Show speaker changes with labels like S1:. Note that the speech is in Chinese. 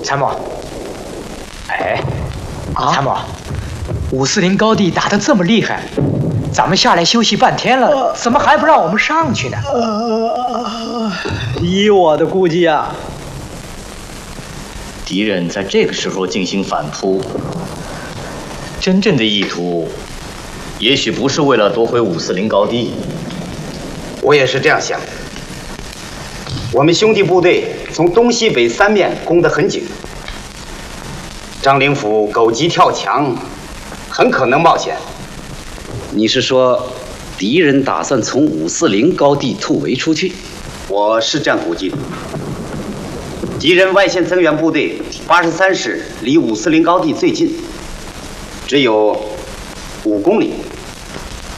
S1: 参谋，哎，参谋，540高地打得这么厉害，咱们下来休息半天了，怎么还不让我们上去呢？
S2: 依我的估计啊，
S3: 敌人在这个时候进行反扑，真正的意图，也许不是为了夺回540高地。
S4: 我也是这样想。我们兄弟部队从东西北3面攻得很紧，张灵甫狗急跳墙，很可能冒险。
S5: 你是说，敌人打算从540高地突围出去？
S4: 我是这样估计的。敌人外线增援部队83师离540高地最近，只有5公里。